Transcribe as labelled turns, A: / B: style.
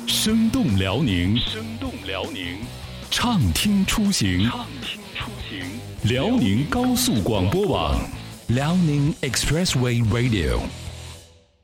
A: 生动辽宁，畅听出行，辽宁高速广播网，辽宁 Expressway Radio。